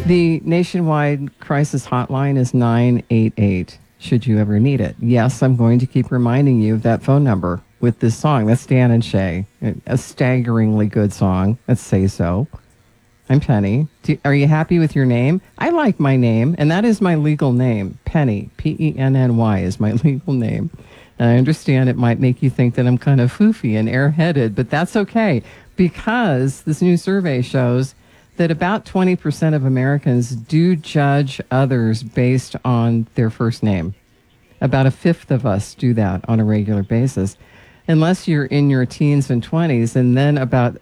The nationwide crisis hotline is 988, should you ever need it. Yes, I'm going to keep reminding you of that phone number with this song. That's Dan and Shay. A staggeringly good song. Let's say so. I'm Penny. Are you happy with your name? I like my name, and that is my legal name. Penny, Penny is my legal name. And I understand it might make you think that I'm kind of foofy and airheaded, but that's okay, because this new survey shows that about 20% of Americans do judge others based on their first name. About a fifth of us do that on a regular basis, unless you're in your teens and 20s, and then about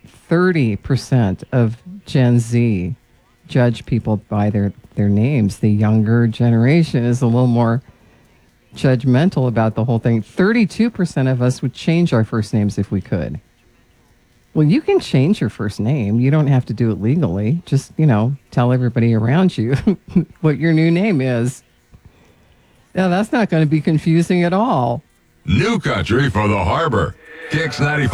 30% of Gen Z judge people by their names. The younger generation is a little more judgmental about the whole thing. 32% of us would change our first names if we could. Well, you can change your first name. You don't have to do it legally. Just, tell everybody around you what your new name is. Now, that's not going to be confusing at all. New country for the harbor. Kicks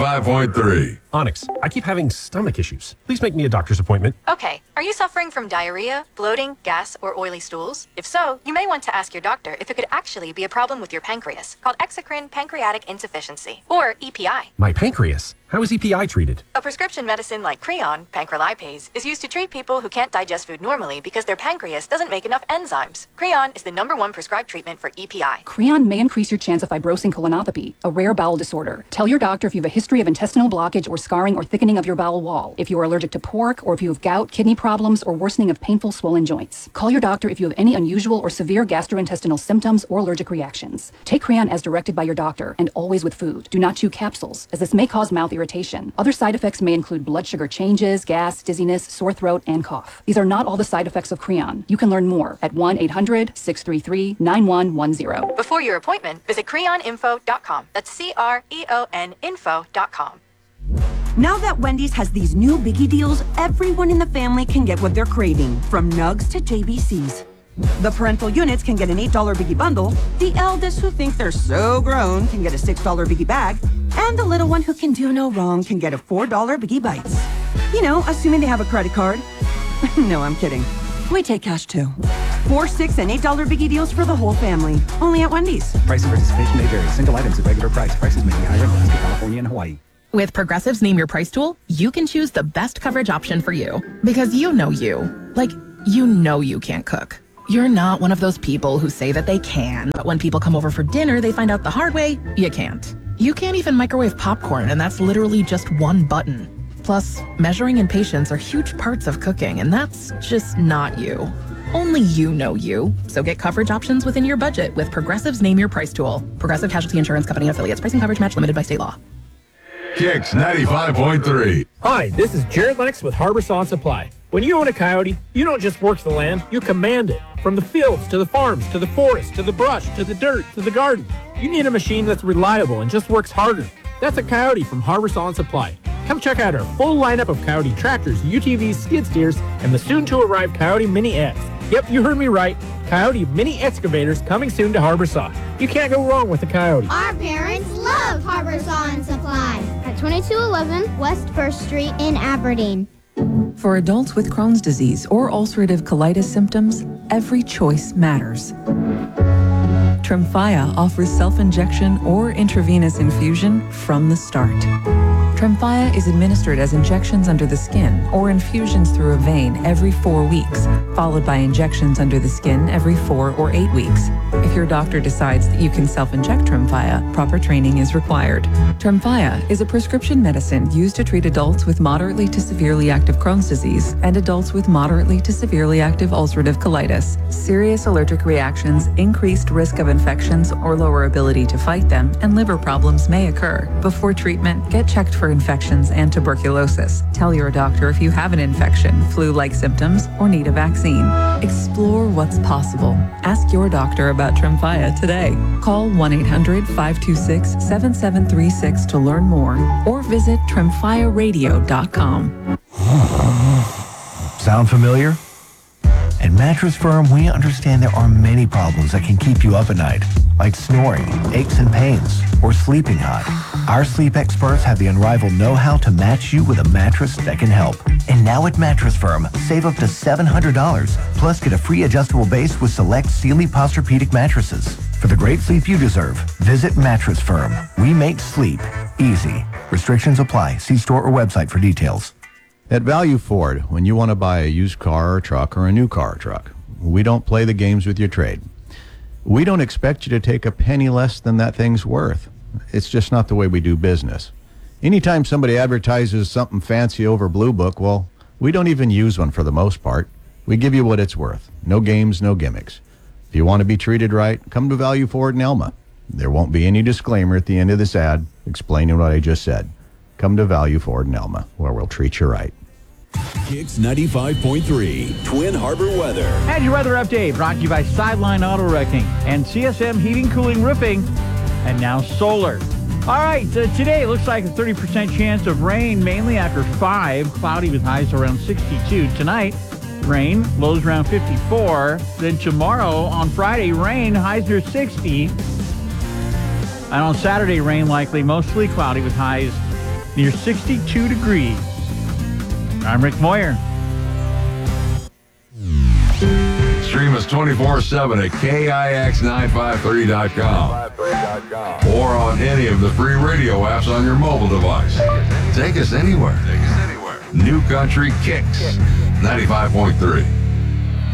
95.3. Onyx, I keep having stomach issues. Please make me a doctor's appointment. Okay, are you suffering from diarrhea, bloating, gas, or oily stools? If so, you may want to ask your doctor if it could actually be a problem with your pancreas, called exocrine pancreatic insufficiency, or EPI. My pancreas? How is EPI treated? A prescription medicine like Creon, pancrelipase, is used to treat people who can't digest food normally because their pancreas doesn't make enough enzymes. Creon is the #1 prescribed treatment for EPI. Creon may increase your chance of fibrosing colonopathy, a rare bowel disorder. Tell your doctor if you have a history of intestinal blockage or scarring or thickening of your bowel wall, if you are allergic to pork, or if you have gout, kidney problems, or worsening of painful swollen joints. Call your doctor if you have any unusual or severe gastrointestinal symptoms or allergic reactions. Take Creon as directed by your doctor, and always with food. Do not chew capsules, as this may cause mouth irritation. Other side effects may include blood sugar changes, gas, dizziness, sore throat, and cough. These are not all the side effects of Creon. You can learn more at 1-800-633-9110. Before your appointment, visit creoninfo.com. That's CREON info.com. Now that Wendy's has these new biggie deals, everyone in the family can get what they're craving, from nugs to JBCs. The parental units can get an $8 biggie bundle, the eldest who think they're so grown can get a $6 biggie bag, and the little one who can do no wrong can get a $4 biggie bites. Assuming they have a credit card. No, I'm kidding. We take cash too. 4, 6, and $8 biggie deals for the whole family. Only at Wendy's. Price and participation may vary. Single items at regular price. Prices may be higher in Alaska, California, and Hawaii. With Progressive's Name Your Price tool, you can choose the best coverage option for you. Because you know you. Like, you know you can't cook. You're not one of those people who say that they can, but when people come over for dinner, they find out the hard way, you can't. You can't even microwave popcorn, and that's literally just one button. Plus, measuring and patience are huge parts of cooking, and that's just not you. Only you know you. So get coverage options within your budget with Progressive's Name Your Price tool. Progressive Casualty Insurance Company and affiliates. Pricing coverage match limited by state law. Kicks 95.3. Hi, this is Jared Lennox with Harbor Saw and Supply. When you own a Coyote, you don't just work the land, you command it. From the fields, to the farms, to the forest, to the brush, to the dirt, to the garden. You need a machine that's reliable and just works harder. That's a Coyote from Harbor Saw and Supply. Come check out our full lineup of Coyote tractors, UTVs, skid steers, and the soon-to-arrive Coyote Mini X. Yep, you heard me right. Coyote Mini Excavators coming soon to Harbor Saw. You can't go wrong with a Coyote. Our parents love Harbor Saw and Supply at 2211 West 1st Street in Aberdeen. For adults with Crohn's disease or ulcerative colitis symptoms, every choice matters. Tremfya offers self-injection or intravenous infusion from the start. Tremfya is administered as injections under the skin or infusions through a vein every 4 weeks, followed by injections under the skin every 4 or 8 weeks. If your doctor decides that you can self-inject Tremfya, proper training is required. Tremfya is a prescription medicine used to treat adults with moderately to severely active Crohn's disease and adults with moderately to severely active ulcerative colitis. Serious allergic reactions, increased risk of infections or lower ability to fight them, and liver problems may occur. Before treatment, get checked for infections and tuberculosis. Tell your doctor if you have an infection, flu-like symptoms, or need a vaccine. Explore what's possible. Ask your doctor about Tremfya today. Call 1-800-526-7736 to learn more, or visit tremfyaradio.com. Sound familiar? At Mattress Firm, we understand there are many problems that can keep you up at night, like snoring, aches and pains, or sleeping hot. Our sleep experts have the unrivaled know-how to match you with a mattress that can help. And now at Mattress Firm, save up to $700, plus get a free adjustable base with select Sealy Posturepedic mattresses. For the great sleep you deserve, visit Mattress Firm. We make sleep easy. Restrictions apply. See store or website for details. At Value Ford, when you want to buy a used car or truck or a new car or truck, we don't play the games with your trade. We don't expect you to take a penny less than that thing's worth. It's just not the way we do business. Anytime somebody advertises something fancy over Blue Book, well, we don't even use one for the most part. We give you what it's worth. No games, no gimmicks. If you want to be treated right, come to Value Ford in Elma. There won't be any disclaimer at the end of this ad explaining what I just said. Come to Value Ford in Elma, where we'll treat you right. Kicks 95.3, Twin Harbor weather. And your weather update brought to you by Sideline Auto Wrecking and CSM Heating, Cooling, Roofing, and now solar. All right, today looks like a 30% chance of rain, mainly after 5, cloudy with highs around 62. Tonight, rain, lows around 54. Then tomorrow, on Friday, rain, highs near 60. And on Saturday, rain likely, mostly cloudy with highs near 62 degrees. I'm Rick Moyer. Stream us 24/7 at KIX953.com or on any of the free radio apps on your mobile device. Take us anywhere. New Country Kicks 95.3.